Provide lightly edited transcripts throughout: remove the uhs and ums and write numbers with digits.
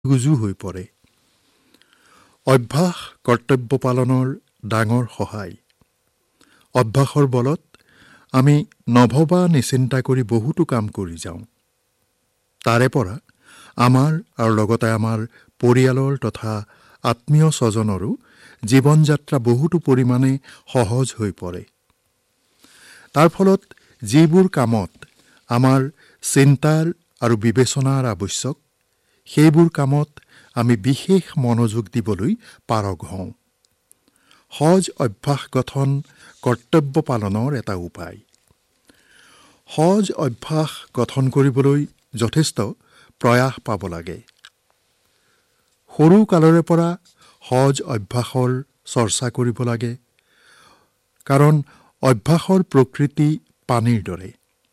গুজু হৈ পৰে। অভ্যাস কৰ্তব্য পালনৰ ডাঙৰ সহায়। অভ্যাসৰ বলত আমি নভবা নিচিন্তা কৰি বহুতো কাম কৰি যাওঁ। তাৰে পৰা আমাৰ আৰু লগতে আমাৰ পৰিয়ালৰ তথা আত্মীয় স্বজনৰো জীৱন যাত্ৰা বহুতো পৰিমাণে সহজ হৈ পৰে। তাৰ ফলত যিবোৰ কামত আমাৰ চিন্তাৰ আৰু বিবেচনাৰ আৱশ্যক, সেইবোৰ কামত আমি বিশেষ মনোযোগ দিবলৈ পাৰগ হওঁ। সজ অভ্যাস গঠন কৰ্তব্য পালনৰ এটা উপায়। সজ অভ্যাস গঠন কৰিবলৈ যথেষ্ট প্ৰয়াস পাব লাগে। সৰু কালৰে পৰা সজ অভ্যাসৰ চৰ্চা কৰিব লাগে, কাৰণ অভ্যাসৰ প্ৰকৃতি পানীৰ দৰে।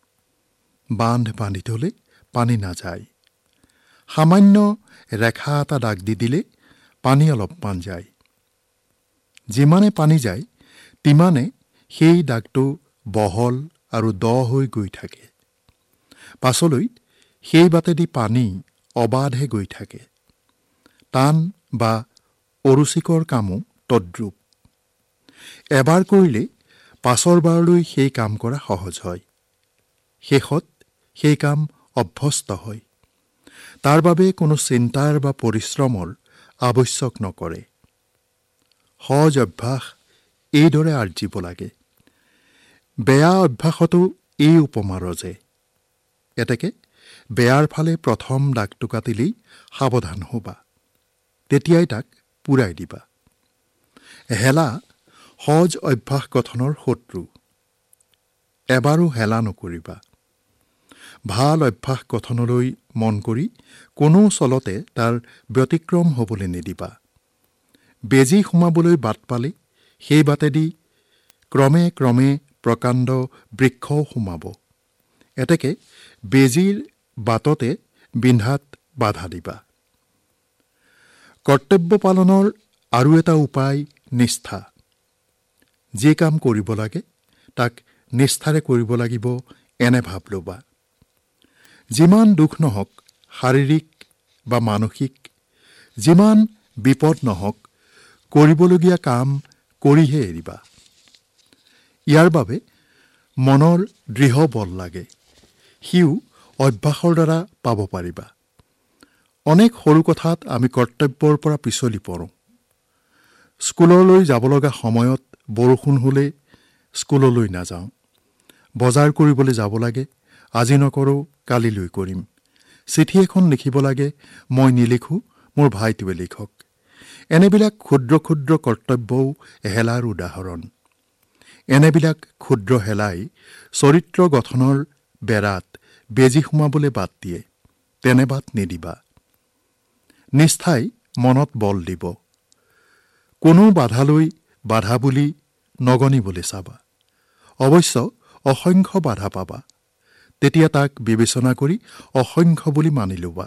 বান্ধ বান্ধি থলে পানী নাযায়। সামান্য ৰেখা এটা দাগ দি দিলে পানী অলপমান যায়। যিমানে পানী যায়, তিমানে সেই দাগটো বহল আৰু দ হৈ গৈ থাকে। পাছলৈ সেই বাটেদি পানী অবাধে গৈ থাকে। টান বা অৰুচিকৰ কামো তদ্ৰূপ। এবাৰ কৰিলে পাছৰ বাৰলৈ সেই কাম কৰা সহজ হয়। শেষত সেই কাম অভ্যস্ত হয়। তাৰ বাবে কোনো চিন্তাৰ বা পৰিশ্ৰমৰ আৱশ্যক নকৰে। সজ অভ্যাস এইদৰে আৰ্জিব লাগে। বেয়া অভ্যাসতো এই উপমা ৰজে। এতেকে বেয়াৰ ফালে প্ৰথম দাগটো কাটিলেই সাৱধান হ'বা। তেতিয়াই তাক পূৰাই দিবা। হেলা সজ অভ্যাস গঠনৰ শত্ৰু। এবাৰো হেলা নকৰিবা। ভাল অভ্যাস গঠনলৈ মন কৰি কোনো চলতে তাৰ ব্যতিক্ৰম হ'বলৈ নিদিবা। বেজী সোমাবলৈ বাট পালে সেই বাটেদি ক্ৰমে ক্ৰমে প্ৰকাণ্ড বৃক্ষও সোমাব। এতেকে বেজীৰ বাটতে বিন্ধাত বাধা দিবা। কৰ্তব্য পালনৰ আৰু এটা উপায় নিষ্ঠা। যি কাম কৰিব লাগে তাক নিষ্ঠাৰে কৰিব লাগিব এনে ভাৱ ল'বা। যিমান দুখ নহওক, শাৰীৰিক বা মানসিক, যিমান বিপদ নহওক, কৰিবলগীয়া কাম কৰিহে এৰিবা। ইয়াৰ বাবে মনৰ দৃঢ় বল লাগে। সিও অভ্যাসৰ দ্বাৰা পাব পাৰিবা। অনেক সৰু কথাত আমি কৰ্তব্যৰ পৰা পিছলি পৰোঁ। স্কুললৈ যাব লগা সময়ত বৰষুণ হ'লে স্কুললৈ নাযাওঁ। বজাৰ কৰিবলৈ যাব লাগে, আজি নকৰোঁ, কালিলৈ কৰিম। চিঠি এখন লিখিব লাগে, মই নিলিখোঁ, মোৰ ভাইটোৱে লিখক। এনেবিলাক ক্ষুদ্ৰ ক্ষুদ্ৰ কৰ্তব্যও হেলাৰ উদাহৰণ। এনেবিলাক ক্ষুদ্ৰ হেলাই চৰিত্ৰ গঠনৰ বেৰাত বেজী সোমাবলৈ বাট দিয়ে। তেনে বাট নিদিবা। নিষ্ঠাই মনত বল দিব। কোনো বাধালৈ বাধা বুলি নগণিবলৈ চাবা। অৱশ্য অসংখ্য বাধা পাবা। তেতিয়া তাক বিবেচনা কৰি অসংখ্য বুলি মানি ল'বা।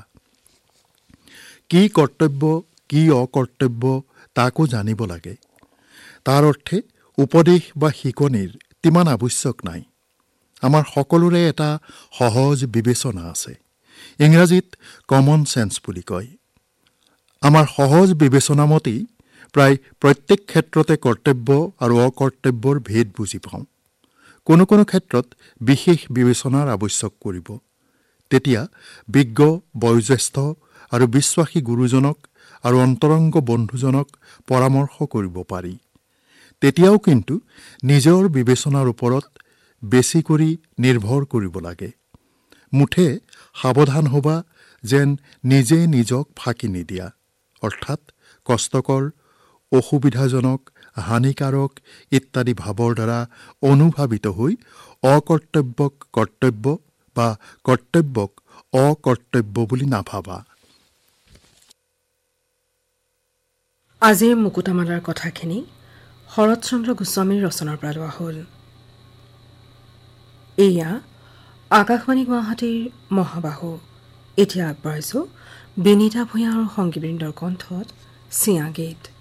কি কৰ্তব্য, কি অকৰ্তব্য তাকো জানিব লাগে। তাৰ অৰ্থে উপদেশ বা শিকনিৰ তিমান আৱশ্যক নাই। আমাৰ সকলোৰে এটা সহজ বিবেচনা আছে। ইংৰাজীত কমন চেন্স বুলি কয়। আমাৰ সহজ বিবেচনা মতেই প্ৰায় প্ৰত্যেক ক্ষেত্ৰতে কৰ্তব্য আৰু অকৰ্তব্যৰ ভেদ বুজি পাওঁ। কোনো কোনো ক্ষেত্ৰত বিশেষ বিবেচনাৰ আৱশ্যক কৰিব। তেতিয়া বিজ্ঞ, বয়োজ্যেষ্ঠ আৰু বিশ্বাসী গুৰুজনক আৰু অন্তৰংগ বন্ধুজনক পৰামৰ্শ কৰিব পাৰি। তেতিয়াও কিন্তু নিজৰ বিবেচনাৰ ওপৰত বেছি কৰি নিৰ্ভৰ কৰিব লাগে। মুঠে সাৱধান হ'বা যেন নিজে নিজক ফাঁকি নিদিয়া। অৰ্থাৎ কষ্টকৰ, অসুবিধাজনক, হানিকাৰক ইত্যাদি ভাৱৰ দ্বাৰা অনুভাৱিত হৈ অকৰ্তব্যক কৰ্তব্য বা কৰ্তব্যক অকৰ্তব্য বুলি নাভাবা। আজিৰ মুকুতামালাৰ কথাখিনি শৰৎচন্দ্ৰ গোস্বামীৰ ৰচনাৰ পৰা লোৱা হ'ল। এয়া আকাশবাণী গুৱাহাটীৰ মহাবাহু। এতিয়া আগবঢ়াইছোঁ বিনীতা ভূঞা আৰু সংগীবৃন্দৰ কণ্ঠত চিঞা গীত।